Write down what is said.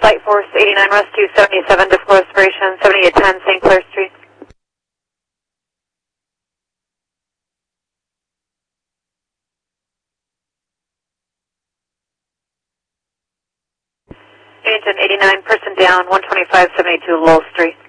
Flight Force 89 Rescue 77, Disco Restoration 7810 St. Clair Street. Agent 89, person down, 12572 Lowell Street.